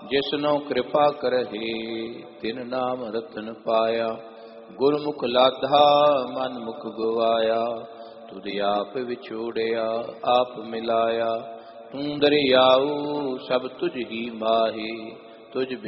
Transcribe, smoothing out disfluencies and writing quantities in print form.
ਜਿਸਨੋ ਕਿਰਪਾ ਕਰਹਿ ਤਿਨ ਨਾਮ ਰਤਨ ਪਾਇਆ। ਗੁਰਮੁਖ ਲਾਧਾ ਮਨ ਮੁਖ ਗਵਾਇਆ, ਤੁਧ ਆਪ ਵਿਛੋੜਿਆ ਆਪ ਮਿਲਾਇਆ। ਤੂੰ ਦਰਿਆਊ ਸਭ ਤੁਝ ਹੀ ਮਾਹੀ, ਤੁਝ